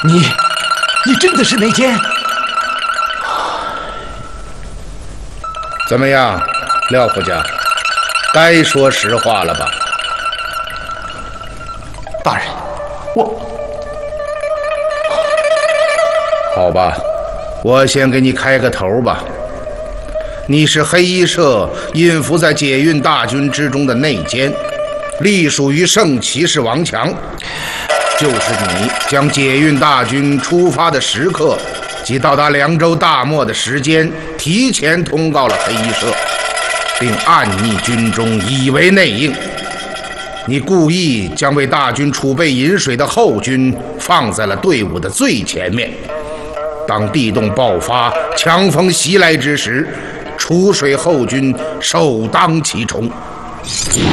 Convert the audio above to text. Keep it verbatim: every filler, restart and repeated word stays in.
你，你真的是内奸？ 怎么样，廖副将，该说实话了吧？ 大人，我…… 好吧，我先给你开个头吧。你是黑衣社隐伏在解运大军之中的内奸，隶属于圣骑士王强。就是你将解运大军出发的时刻及到达凉州大漠的时间提前通告了黑衣社，并暗匿军中，以为内应。你故意将为大军储备饮水的后军放在了队伍的最前面。当地动爆发，强风袭来之时，储水后军首当其冲。